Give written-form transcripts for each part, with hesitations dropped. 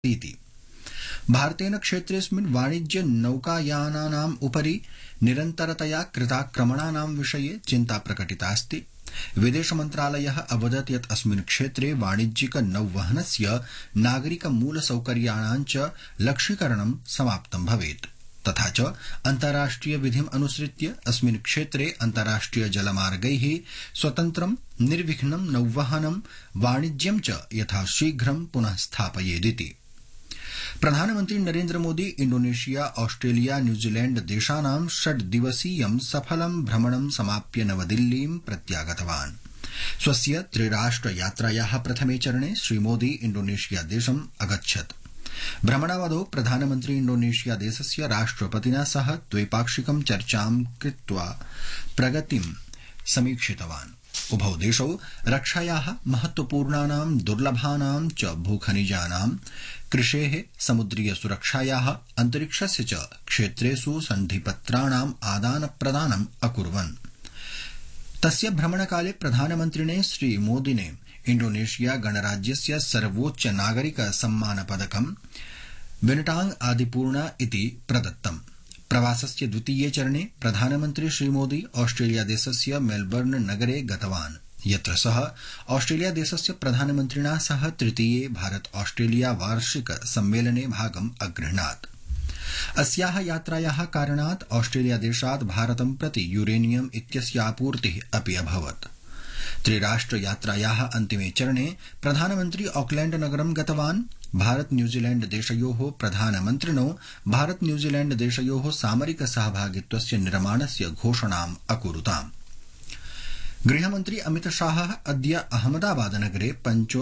इति। भारतेन क्षेत्रेऽस्मिन् वाणिज्य नौकायानानाम् उपरि निरन्तरतया कृताक्रमणानां विषये चिन्ता प्रकटितास्ति। विदेश मन्त्रालयः अवदत् यत् अस्मिन् क्षेत्रे वाणिज्यिक नौवहनस्य नागरिक मूलसौकर्याणां च लक्ष्यीकरणं समाप्तं भवेत्। तथा च अन्ताराष्ट्रिय विधिम् अनुसृत्य अस्मिन् क्षेत्रे अन्ताराष्ट्रिय जलमार्गैः स्वतन्त्रं निर्विघ्नं नौवहनं वाणिज्यं च यथाशीघ्रं पुनः स्थापयेदिति। प्रधानमन्त्री नरेन्द्र मोदी इंडोनेशिया ऑस्ट्रेलिया न्यूजीलैंड देशानां 6 दिवसीयं सफलं भ्रमणं समाप्य नवदिल्लीं प्रत्यागतवान्। स्वस्य त्रिराष्ट्र यात्रायाः प्रथमे चरणे श्रीमोदी इंडोनेशिया देशम् अगच्छत्। भ्रमणावधौ प्रधानमन्त्री इंडोनेशिया देशस्य राष्ट्रपतिना सह द्वैपाक्षिकं चर्चां कृत्वा प्रगतिं समीक्षितवान्। उभौ देशौ रक्षायाः महत्वपूर्णानां दुर्लभानां च भूखनिजानां कृषेः समुद्रीय सुरक्षायाः अन्तरिक्षस्य च क्षेत्रेषु सन्धिपत्राणाम् आदान प्रदानम् अकुर्वन्। तस्य भ्रमणकाले प्रधानमन्त्रिणे श्रीमोदिने इंडोनेशिया गणराज्यस्य सर्वोच्च नागरिक सम्मान पदकं बिनटांग आदिपूर्णा इति प्रदत्तम्। प्रवासस्य द्वितीये चरणे प्रधानमन्त्री श्रीमोदी ऑस्ट्रेलिया देशस्य मेलबर्न नगरे गतवान्, यत्र सः ऑस्ट्रेलिया देशस्य प्रधानमन्त्रिणा सह तृतीये भारत ऑस्ट्रेलिया वार्षिक सम्मेलने भागम् अगृह्णात्। अस्याः यात्रायाः कारणात् ऑस्ट्रेलिया देशात् भारतं प्रति यूरेनियम इत्यस्य आपूर्तिः अपि अभवत्। त्रिराष्ट्र यात्रायाः अन्तिमे चरणे प्रधानमन्त्री ऑकलैंड नगरं गतवान्। भारत न्यूजीलैंड देशयोः प्रधानमन्त्रिणो भारत न्यूजीलैंड देशयोः सामरिक सहभागित्वस्य निर्माणस्य घोषणाम् अकुरुताम्। गृहमन्त्री अमित शाहः अद्य अहमदाबाद नगरे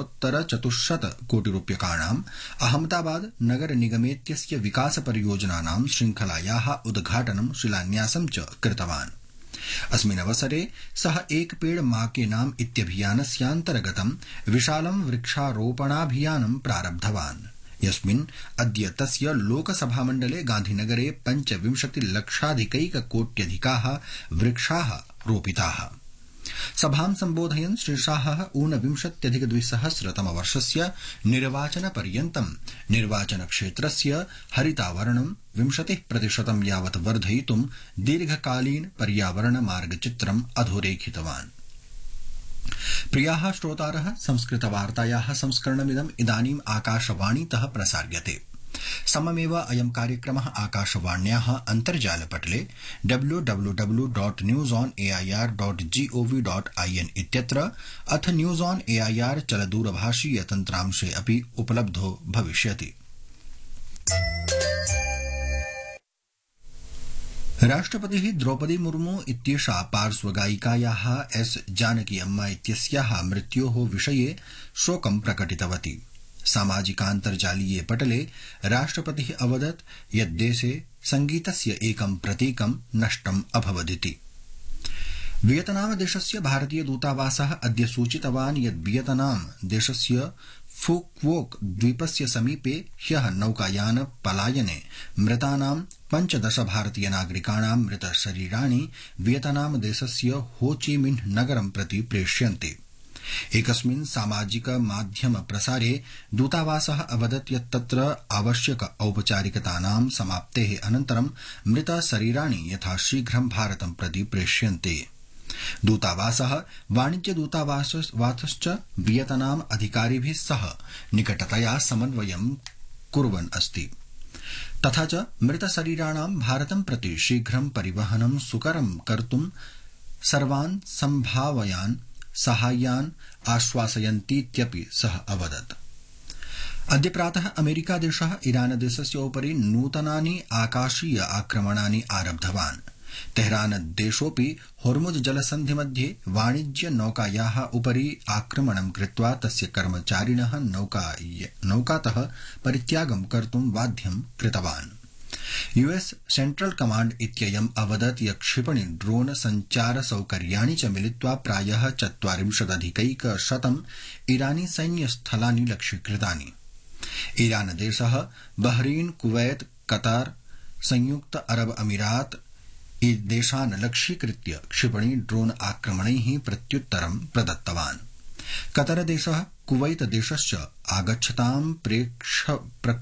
75 कोटिरूप्यकाणाम् अहमदाबाद नगर निगमेत्यस्य विकास परियोजनानां श्रृंखलायाः उद्घाटनं शिलान्यासं च कृतवान्। अस्मिन् अवसरे सः एक पेड़ मां के नाम इत्यभियानस्यान्तर्गतं विशालं वृक्षारोपणाभियानं प्रारब्धवान्, यस्मिन् अद्य तस्य लोकसभामण्डले गान्धीनगरे 25 लक्षाधिकैककोट्यधिकाः वृक्षाः रोपिताः। सभां सम्बोधयन् श्री शाहः ऊनविंशत्यधिक-द्विसहस्रतमवर्षस्य निर्वाचनपर्यन्तं निर्वाचनक्षेत्रस्य हरितावरणं 20% यावत् वर्धयितुं दीर्घकालीन पर्यावरण मार्गचित्रम् अधोरेखितवान्। प्रियाः श्रोतारः, संस्कृतवार्तायाः संस्करणमिदम् इदानीम् आकाशवाणीतः प्रसार्यते। सममेव अयं कार्यक्रमः आकाशवाण्याः अन्तर्जालपटले www.newsonair.gov.in इत्यत्र अथ न्यूज ऑन एआईआर चलदूरभाषीय तन्त्रांशे अपि उपलब्धो भविष्यति। राष्ट्रपतिः द्रौपदी मुर्मू इत्येषा पार्श्वगायिकायाः एस जानकी अम्मा इत्यस्याः मृत्योः विषये शोकं प्रकटितवती। सामाजिकान्तर्जालीये पटले राष्ट्रपतिः अवदत् यत् देशे संगीतस्य एकं प्रतीकं नष्टम् अभवदिति। वियतनाम देशस्य भारतीय दूतावासः अद्य सूचितवान् यत् वियतनाम देशस्य फुक्वोक द्वीपस्य समीपे ह्यः नौकायान पलायने मृतानां 15 भारतीय नागरिकाणां मृतशरीराणि वियतनाम देशस्य होचिमिन्ह नगरं प्रति प्रेष्यन्ते। एकस्मिन् सामाजिक माध्यम प्रसारे दूतावासः अवदत् यत् तत्र आवश्यक औपचारिकतानां समाप्तेः अनन्तरं मृत शरीराणि यथाशीघ्रं भारतं प्रति प्रेष्यन्ते। दूतावासः वाणिज्य दूतावासश्च वियतनाम अधिकारिभिः सह निकटतया समन्वयं कुर्वन् अस्ति। तथा च मृत शरीराणां भारतं प्रति शीघ्रं परिवहनं सुकरं कर्तुं सर्वान् सम्भावयान् साहाय्यान् आश्वासयन्तीत्यपि सः अवदत्। अद्य प्रातः अमेरिकादेशः ईरानदेशस्य उपरि नूतनानि आकाशीय आक्रमणानि आरब्धवान्। तेहरान देशोऽपि होर्मुज जलसन्धि मध्ये वाणिज्य नौकायाः उपरि आक्रमणं कृत्वा तस्य कर्मचारिणः नौकातः परित्यागं कर्तुं बाध्यं कृतवान्। यूएस सेंट्रल कमांड इत्ययम् अवदत् यत् क्षिपणि ड्रोन संचार सौकर्याणि च मिलित्वा प्रायः 40,000 ईरानी सैन्यस्थलानि लक्ष्यीकृतानि। ईरानदेशः बहरीन, कुवैत, कतार, संयुक्त अरब अमीरात देशान् लक्ष्यीकृत्य क्षिपणि ड्रोन आक्रमणैः प्रत्युत्तरं प्रदत्तवान्। कतरदेशः, कुवैत देशश्च आगच्छतां